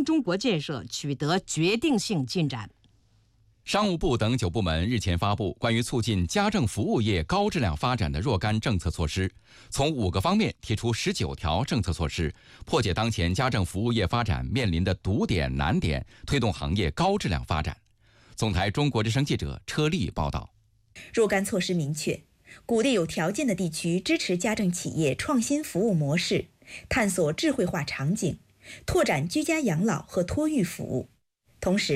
中国建设取得决定性进展。 商务部等9部门日前发布关于促进家政服务业高质量发展的若干政策措施，从5个方面提出19条政策措施，破解当前家政服务业发展面临的堵点难点，推动行业高质量发展。总台中国之声记者车丽报道。 若干措施明确，鼓励有条件的地区支持家政企业创新服务模式，探索智慧化场景，拓展居家养老和托育服务。同时